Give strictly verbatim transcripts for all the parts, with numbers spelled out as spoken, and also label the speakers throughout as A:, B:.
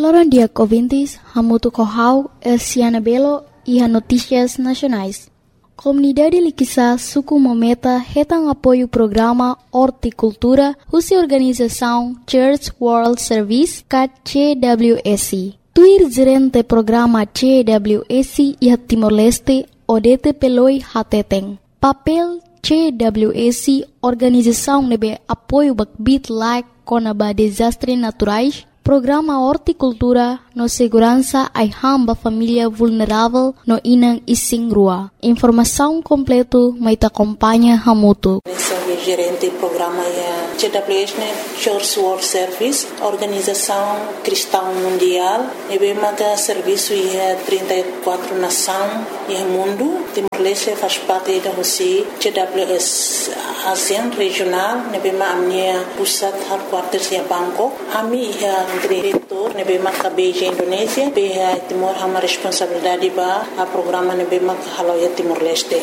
A: Loran dia ouvintes, Hamutu Kohau, Elsiana Belo e a Notícias Nacionais. Comunidade Liquiçá Suku Mometa retam apoio programa Horticultura, Russa Organização Church World Service, C W S. Tuir gerente programa C W S e Timor-Leste, Odete Peloi Hateteng. Papel C W S, Organização de Apoio Bakbit Like Conaba Desastres Naturais, Programa Horticultura no Segurança Aihamba Família Vulnerável no Inang Ising Rua. Informação completa mais acompanha Hamutu.
B: Sou gerente do programa C W S, Church World Service, Organização Cristã Mundial. E bem que serviço é trinta e quatro nações e mundo. Timor-Leste faz parte da Rússia, C W S ASEAN regional. E bem a minha pusat headquarters é Bangkok. A minha diretor, ne bema ka Beijing Indonesia, be Timor hama responsabilidade ba a programa ne bema ka haloya Timor-Leste.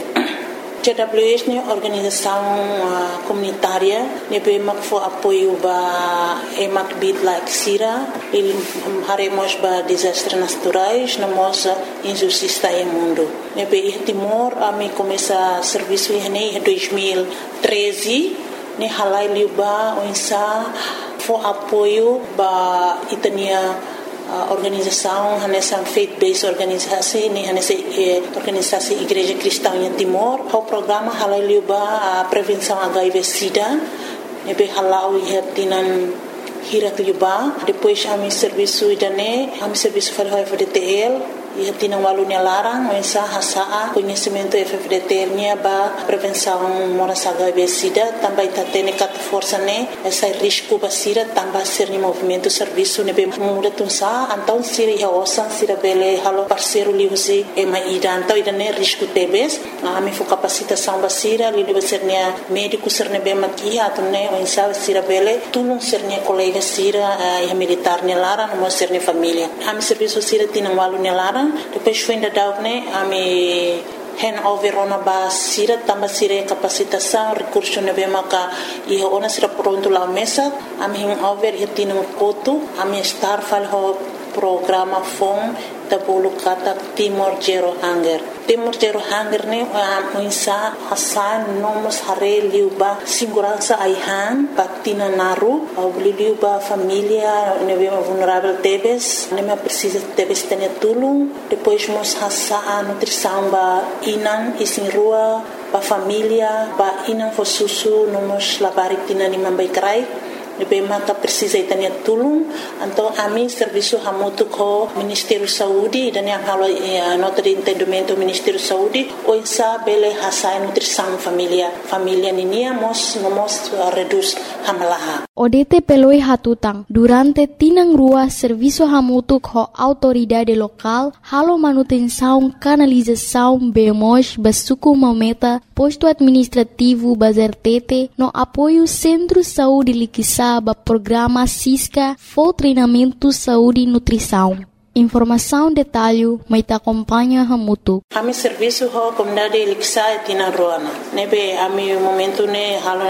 B: C W S ne organização uh, comunitária ne bema fo apoio ba emak bit like sira, il haremos ba desastres naturais na moça injustiça em mundo. Ne be Timor a mi começa serviço em dois mil e treze, ne halai liba o insa for apoio ba itania uh, organização nessa faith-based organisasi ni nessa eh, organisasi Igreja Cristã em Timor. O programa halai ba a prevenção H I V/Sida, ne be halau ia tinan hirak liba. Depois a mi serviço idane, a mi serviço fal F D T L ia tinang walunya larang mensa hasaa conhecimento F D T L nya ba prevenção moras H I V/Sida também tatene kat força ne essa risco basira também ser ni movimento serviço ne be muda tunsa então sira ia osan sira bele halo parceiro liusi e mai ida então ida ne risco tebes a mi fo capacitação basira li li ser nia médico ser ne be makia atune mensa sira bele tulung ser nia colega sira e militar ne larang mo ser ne família a mi serviço sira tinang walunya larang. Depois foi ainda dar né a me handover ona ba sira tamba sira capacitação recurso ne bema ka e ona sira pronto lá mesa a me handover e tinha koto a me estar fal ho programa fom da bolo kata Timor Zero Hunger. Timor Zero Hunger ne a insa hasan nomos hare liuba segurança aihan patina naru au liuba família ne bema vulnerável tebes ne me precisa tebes tenia tulung depois mos hasa a nutrição ba inan isin rua ba família ba inan fo susu nomos labarik tina ni mambai krai Lebih maka precisa itanya tulung então a mim serviço hamutu ko Ministério Saúde dan yang halo eh, nota de entendimento Ministério Saúde o insa bele hasai nutrição família família ninia mos mos uh, reduz hamalaha
A: Odete peloi hatutang durante tinang rua serviço hamutu ko autoridade local halo manutenção canalização bemos basuku mometa posto administrativo bazertete no apoio Centro Saúde Liquiçá ba programa Cisca for treinamento saúde e nutrição. Informação detalhe mai ta acompanha Hamutu.
B: A mi serviço ho comunidade Liquiçá e tina roana. Nebe a mi momento ne halo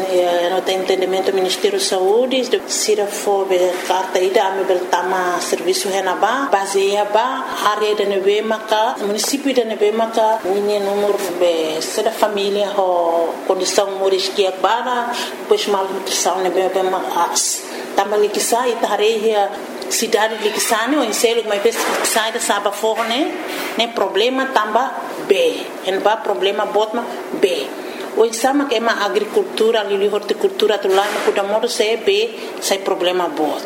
B: no entendimento Ministério Saúde de sira fo be carta ida a mi beltama serviço henaba baseia ba área de nebe maka município de nebe maka minha número be seda família ho condição moris que bara pois mal nutrição nebe be mas tama Liquiçá e tareia cidade Liquiçá ne o inselo mas vez sai da saba forne ne problema tamba B en ba problema botma B o insama que é uma agricultura ali horticultura tu lá no puta modo se B sai problema bot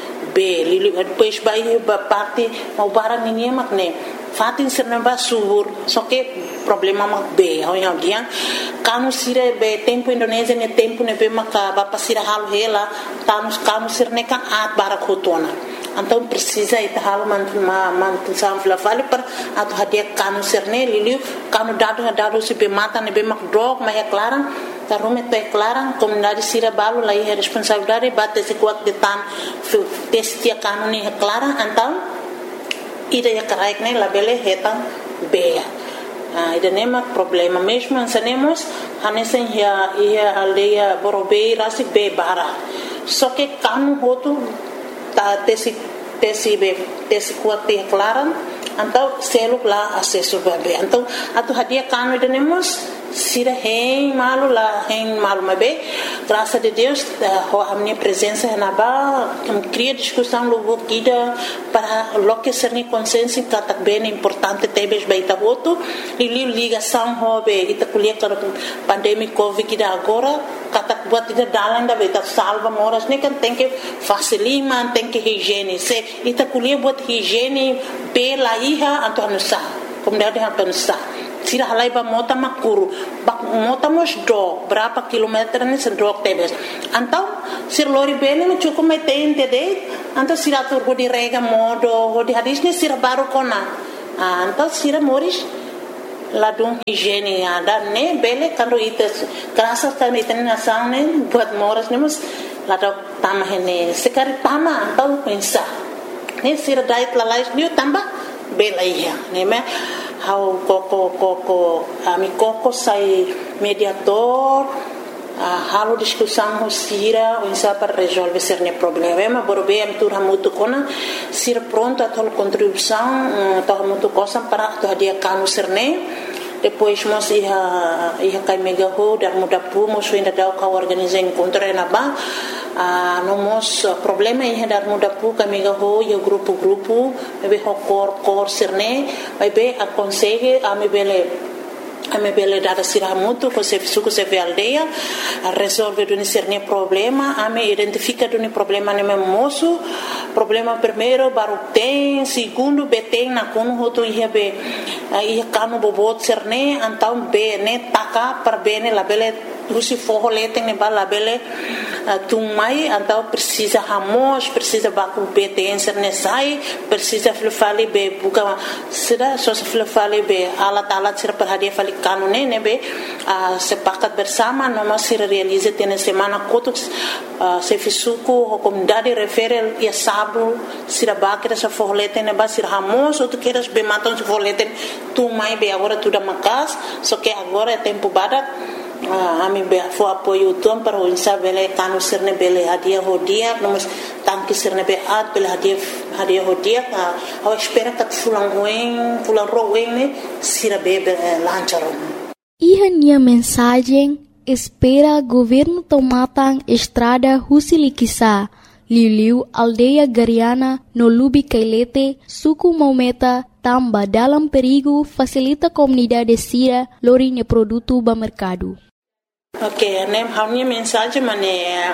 B: B lili depois vai ba parte mau barang ninguém mak ne fatin serna ba subur só que problema mak B ho yang dia kanu sire be tempo Indonesia ne tempo ne be maka ba pasira halu hela tanus kanu sirne kan at barak hotona então precisa ita halo mantul ma mantul samfla vale per atau hadia kanu serne liliu kanu dado dado se be mata ne be mak drog ma é clara tarume te clara comunidade sira balu lá é responsabilidade bate se kuat de tan testia kanu ne é clara então ida ya karaik ne labele hetan be ah ida nema problema mesmo ansanemos hanesen ya ia aldeia borobei rasi be bara só que kanu hotu ta tesi tesi be tesi kuat te klaran então seluk lá acesso bebê então atu hadia kanu denemos sira hen malu la hen malu mabe graças a Deus a minha presença na ba cria discussão logo guida para lo que ser ni consciência que tá bem importante tebes baita voto e ligação hobe ita kuliah para pandemia covid que agora kata buat ida dalan da baita salva moras ne kan tem que facilima tem que higiene se ita kuliah buat higiene pela iha anto anusa comunidade anto anusa sira halai ba mota makuru bak mota mos do berapa kilometer ni sendok tebes antau sir lori bene me cukup metein tede antau sira tur go di rega modo go di hadis ni sira baru kona antau sira moris ladung higiene ada ne bele kando ites krasa kan iten nasang ne buat moras ne mus ladok tamah ne sekari tama antau pensa ne sira dait lalais niu tambah bela iya ne me how koko koko ami koko sai mediator uh, halo discussão hosira insa para resolver cerne problema borbe am tur hamutu kona sir pronto a tol contribuição to hamutu cosa para to dia kanu cerne depois mos iha iha kai mega ho dar muda pu mos ainda dau ka organizar encontro na ba a no mos problema iha dar muda pu ka mega ho yo grupo grupo be ho cor cor cerne vai be aconselhe a me bele a me bele dar sira muito com se suco se ve aldeia a resolver do cerne problema a me identifica do problema ne moço problema primeiro baru tem segundo beteng na kono hoto iha be iha kanu bobot cerne antau be ne taka per bene la bele rusi forro leteng ne bala bele tung mai antau precisa hamos precisa baku beteng cerne sai precisa flufali be buka sira so flufali be alat alat sira per hadia fali kanu ne ne be sepakat bersama no masih realize tene semana kotuk se fisuku comunidade referel ia sabu sira bakira sa forro leteng ne ba sira hamos outro queiras be matam se forro leteng tung mai be agora tudo macas só que agora é tempo badak a mim be fo apoio tom para o insa bele kanu serne bele hadia hodia nós tanque serne be ad bele hadia hadia hodia a espera que fulan ruim fulan ruim ne sira be lancharon
A: iha nia mensagem espera governo tomatang estrada Husilikisa Liliu aldeia Gariana no Lubi Kailete suku Maumeta tamba dalam perigo facilita comunidade sira lorinha produto ba mercado.
B: Ok, nem a minha mensagem mane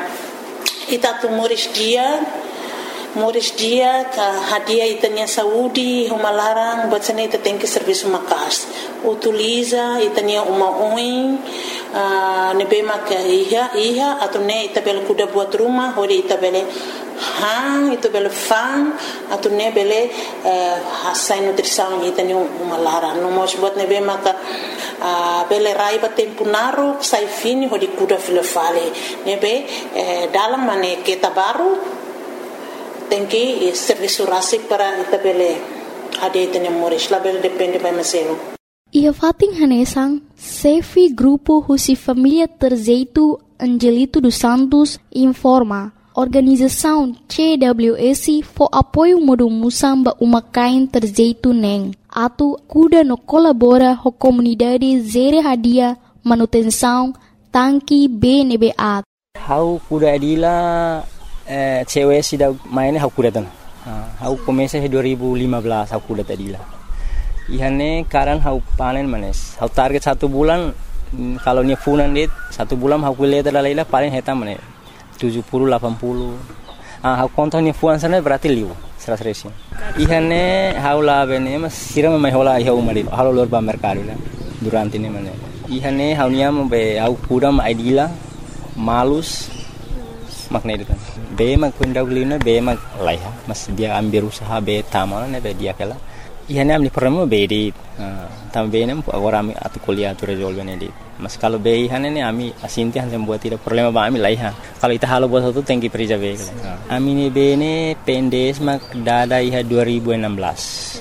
B: ita tu moris dia moris dia ka hadia itanya saúde uma larang buat sana ita tem que serviço makas utiliza itanya uma oin nebe maka iha iha atau ne ita bel kuda buat rumah hori ita bele hang itu bele fan atau ne bele hasai nutrição itanya uma larang no mos buat nebe maka bele raiba tempo naru sai fini hori kuda filefale nebe dalam mane kita baru tem que serviço rasik para itabele ade itene moris label depende by maselo
A: ia fating hanesang Sefi grupo Husi Família Terzeito Angelito dos Santos informa organização C W S for apoio modo musamba uma kain terzeito neng atu kuda no colabora ho comunidade zere hadia manutenção tanki B N B A
C: how kuda adila Eh, cewek sih dah mainnya aku kuda tan. Aku komesa dua ribu lima belas aku kuda tadi lah. Ihane karan aku panen manes. Aku target satu bulan kalau ni funan dit satu bulan aku lihat adalah lah paling hitam manes tujuh puluh delapan puluh. Ah aku kontak ni funan sana berarti liu seras resin. Ihane aku lah bene mas siram mai hola iha umarit. Halo luar ba merkari lah durante ni manes. Ihane aku niam be aku kuda mai dila malus makna itu kan. Be mag pundaw lina be mag laiha mas dia ambil usaha be tamal ne be dia kala ihane amni problema be di tam be nem agora ami atu kuliah tu resolve ne di mas kalau be ihane ne ami asinti han buat tidak problema ba ami laiha kalau ita halo buat satu tengki perija be ami ne be ne pendes mag dada iha dua ribu enam belas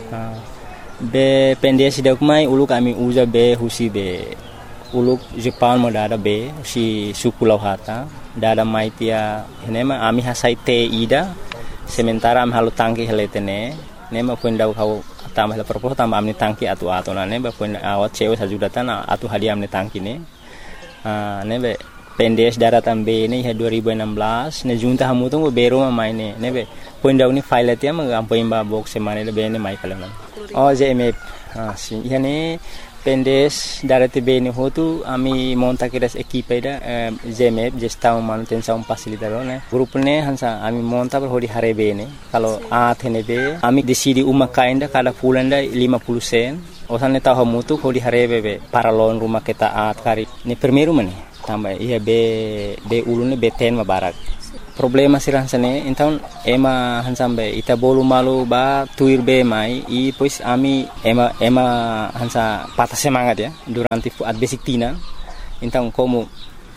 C: be pendes dak mai uluk ami uza be husi be uluk Jepang mo dada be si suku lauhata dada mai tia henema ami hasai te ida sementara am halu tangki heletene ne ma pun dau kau tambah la propos tambah amni tangki atu atu na ne ba pun awat cewek sajudatan atu hadiah amni tangki ne ah ne be pendes daratan be ne dua ribu enam belas ne junta hamu tu bero ma mai ne ne be pun dau ni file tia ma am pun ba box semane le be ne mai kala oh J M F ah si yani pendes darate be ne hotu ami monta kiras equipe da J M F gestão manutenção facilitador ne grup ne hansa ami monta per hodi hare be ne kalau a thene be ami decidi uma kainda kada fulanda lima puluh sen osane tahu hamu tu hodi hare be be paralon rumah kita at kari ne primeiro mane tambah iya be be ulune be ten ma barak problema sirang sane então ema hansambe ita bolu malu ba tuir be mai i pois ami ema ema hansa patah semangat ya durante at basic tina então como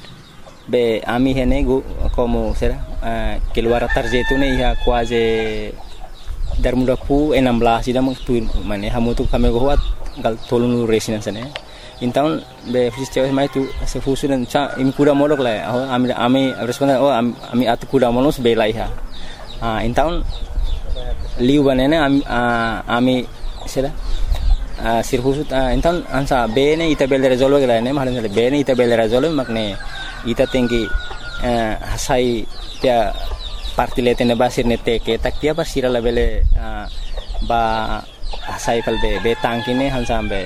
C: be ami hene go como será uh, keluar tarjetu ne ia quase dar muda pu enam belas ida mung tuir mane hamu tu kame go wat gal tolunu resinan sane então be fisios mai tu se fusu dan cha im kuda modok la ami ami responden oh ami atu kuda monos be lai ha ah então liu banene ami ami sera ah sirfusu então ansa be ne ita bel resolve la ne mahalan be ne ita bel resolve makne ita tinggi hasai tia parti letene basir ne teke tak tia basira la bele ba hasai kal be be tangkine hansa be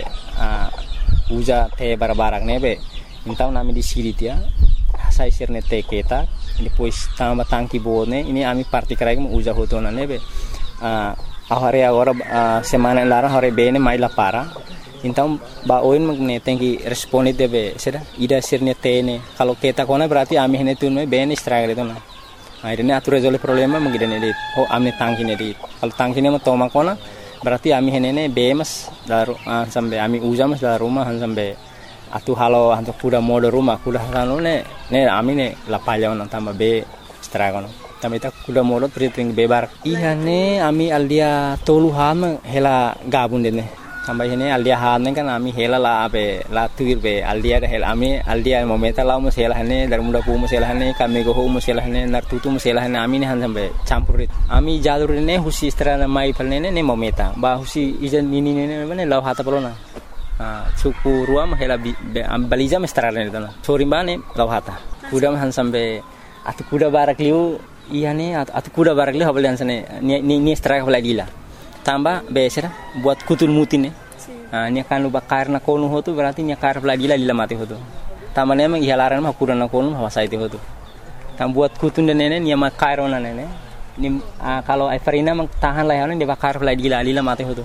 C: uja te barbarak nebe então nami di siri tia sai sirne te keta depois tamba tangki bone ini ami parti krai mo uja hotona nebe a ahare agora semana lara hore bene mai la para então ba oin magne tenki responde debe sera ida sirne tene kalau keta kona berarti ami hene tunme bene struggle itu na akhirnya atur resolve problema mengidane dit oh ami tangki ne dit kalau tangki ne mo toma kona berarti ami henene bemas daru uh, sampai ami ujamas daru rumah sampai atu halo hantu kuda mode rumah kuda halo ne ne ami ne lapaya on tambah be stragon tambah ita kuda mode priting bebar iya ne ami aldia tolu ham hela gabun dene tambah hene aldia han kan ami hela la be la tuir be aldia hela ami aldia momenta la mus hela hene dar muda pu mus hela hene kami go mus hela hene nar tutu mus hela hene ami ne han sampai campurit ami jalur ne husi strana mai palne ne momenta ba husi ijan ini ne ne law hata pelona ah suku ruam hela am baliza mestrana ne tana sori bane law hata kuda han sampai atu kuda barak liu iya ne atu kuda barak liu habalian sane ni ni strike holadila tambah besera buat kutul mutin ne ah nya kan luba karna konu hotu berarti nya kar ladila lila mati hotu tamane mang ihalaran mah kurana konu hawasa itu hotu tam buat kutun de nene nya makar ona nene ni ah, kalau Everina mang tahan layane de bakar ladila lila mati hotu.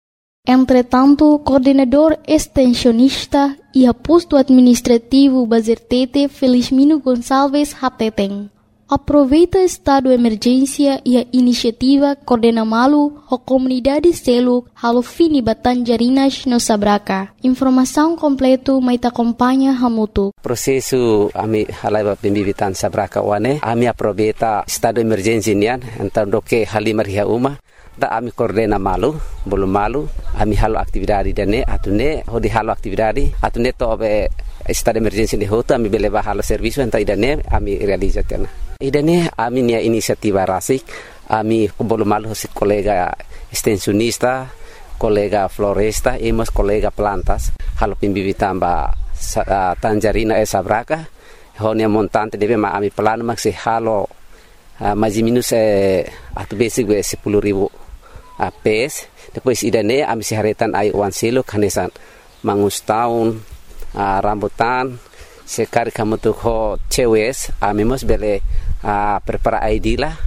A: Entretanto, coordenador extensionista e posto administrativo Bazertete Felizmino Gonçalves Hateteng aproveita estado de emergência e a iniciativa Coordena Malu a comunidade Seluk halo fini Batanjarinas no Sabraka. Informação completa mais acompanha Hamutu.
D: Prosesu ami halai pembibitan Sabraka wane ami aproveita estado de emergência nian então doke halimar hia uma da ami Coordena Malu belum malu ami halo aktividade dane atune hodi halo aktividade atune to be estado de emergência de hoto ami beleba halo serviço então idane ami realizatena. Idane ami nia inisiativa rasik ami belum malu hosit kolega extensionista kolega floresta emos kolega plantas halo pimbibitan ba uh, Tanjarina e Sabraka honia montante debe ma ami plano maksi halo uh, maji minus eh, atu basic be sepuluh ribu uh, pes depois idane ami siharetan ai wan selo kanesan mangus tahun uh, rambutan sekali kamu tuh ho cewes ami mos bele uh, prepara I D lah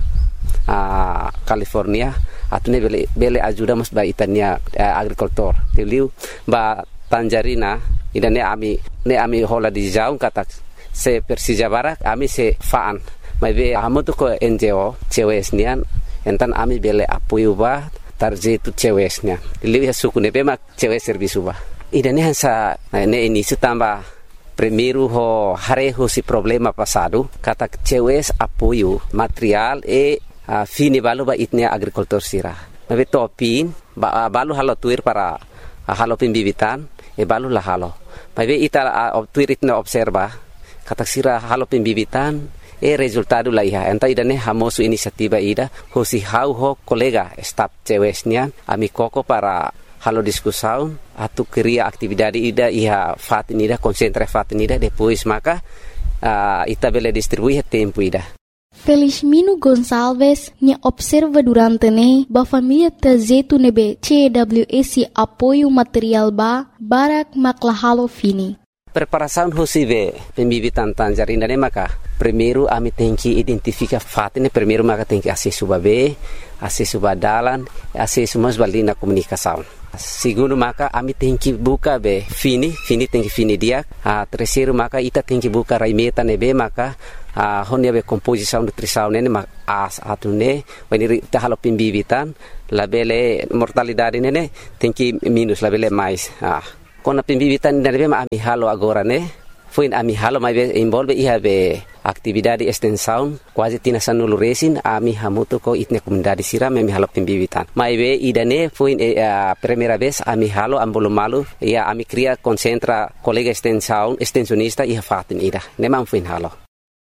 D: uh, California atune bele bele ajuda mos ba itania uh, agrikultur tiliu ba Tanjarina idane ami ne ami hola di jaung kata se Persija Barak ami se faan mai be amu tuh ko N G O cewes nian entan ami bele apuyu ba tarje tu cewes nian tiliu ya suku ne be mak cewes servisu ba idane hansa ne ini setambah primeiro ho hareho si problema passado kata cewes apoio material e uh, fini balu ba itnia agricultor sira mabe topin ba balu halo tuir para uh, halo pimbibitan e balu la halo mabe ita uh, tuir itna observa kata sira halo pimbibitan E resultado la iha. Enta idane hamosu inisiativa ida. Hosi hau ho kolega staf cewesnya. Ami koko para halo diskusaun. Atu keria aktividade ida iha fatin ida. Konsentra fatin ida. Depois maka uh, ita bele distribuir tempo ida.
A: Felizmino Gonçalves nya observa durante ne ba família tazetu nebe C W S apoio material ba barak maklahalo fini.
D: Preparação hosive pembibitan tangerina ne maka primeiro ami tem que identificar fatine primeiro maka tem que acesso babe acesso badalan acesso mas balina comunicação. Segundo maka ami tem que buka be fini fini tem que fini dia. A terceiro maka ita tem que buka raimeta nebe maka a honia be composição nutrição ne mak as atune wani ta halo pembibitan labele mortalidade ne tem que minus labele mais. Ah Kona pembibitan dari bema ami halo agora ne foi ami halo mai be involve iha be aktividade extensão quase tina sanulu resin ami hamuto ko itne comunidade sira ami halo pembibitan mai be idane foi a primeira vez ami halo ambolo malu ia ami cria concentra colega extensão extensionista iha fatin ida ne man foi halo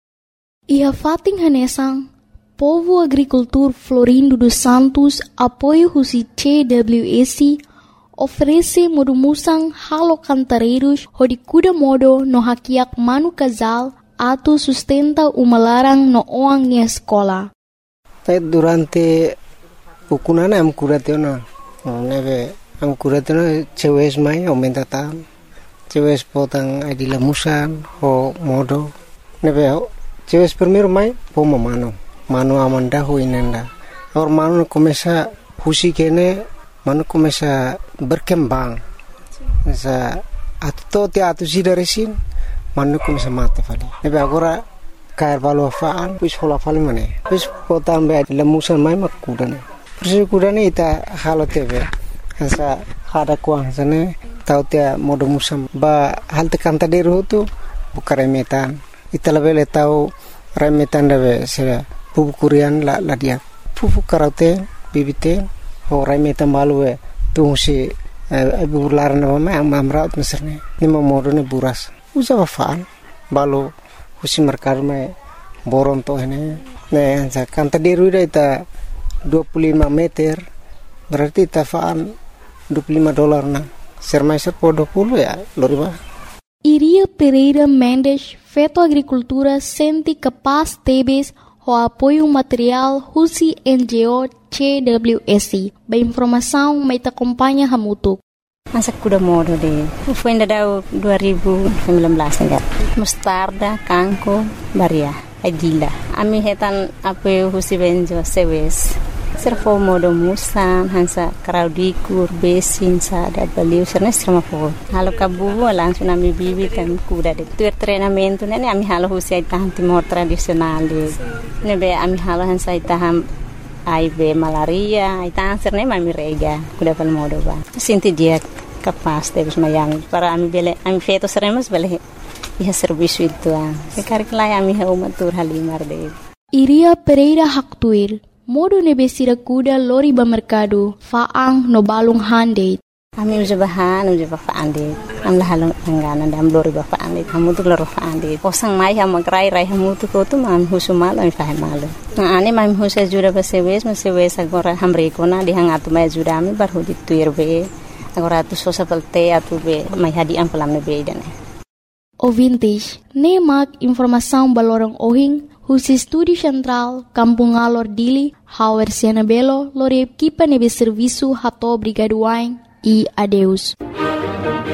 A: iha fatin hanesang Povo Agricultor Florindo dos Santos apoio husi C W S oferece modumusang halo cantareiros hodi kuda modo no hakiak manu casal atu sustenta umalarang no oang nia sekolah.
E: Tai durante ukunana am kuratena neve am kuratena cewes mai aumenta tam cewes potang adila musan ho modo neve cewes primero mai po mano mano amanda ho inenda or mano começa husi kene mano começa berkembang sa atto te atu sida resin mano começa mate fali nebe agora cair valo faan pus hola fali mane pus potan be lemusan mai makudane pus kudane ita halo tebe sa hada kuang sane tau te modo musam ba hal te kanta deru tu bukare metan ita lebele tau remetan debe se pupu kurian la la dia pupu karate bibite ho remetan balue tu si abu larna mama am amraut meserne ni momodo ne buras usa faan balo husi merkar me boron to ene ne sa kanta deru ita dua puluh lima meter berarti ta faan dua puluh lima dolar na sermaiser po dua puluh ya loriba
A: Iria Pereira Mendes feto agricultura senti capaz tebes o apoio material husi N G O C W S. Ba informação mai ta acompanha hamutuk.
F: Masa kuda modo de. Foi ainda dua ribu sembilan belas enggak. Mustarda, kangko, baria, adila. Ami hetan apoio husi benjo sewes. Servo modo musan hansa kraudikur besin sa da baliu serna strama po halo kabu langsung ami bibi kan kuda de tu treinamento ne ami halo husi taham timor tradisional de ne be ami halo hansa taham ai be malaria ai taham serna ami rega kuda pal modo ba sinti dia capaz de mayang para ami bele ami feto seremos bele ia serviço itu ah sekar kelai ami ha umatur halimar de
A: Iria Pereira Haktuir modo nebesira kuda lori ba mercado faang no balung hande
F: ami uja bahan uja ba faande am la halong angana dam lori ba faande hamu tu loro faande posang mai ha magrai rai hamu tu ko tu mam husu malo mi fahe malo na ane mam husa jura ba sewes ma sewes agora hamre ko na di hangatu mai jura mi bar hudi tuir be agora tu sosa pelte atu be mai hadi am pelam ne be dane
A: ouvintes nemak informação balorong ohing Husi Estúdio Central, Kampung Alor Dili, Hauer Siana Belo, Lore Equipa Nebe Serviço Rato Brigaduain e adeus.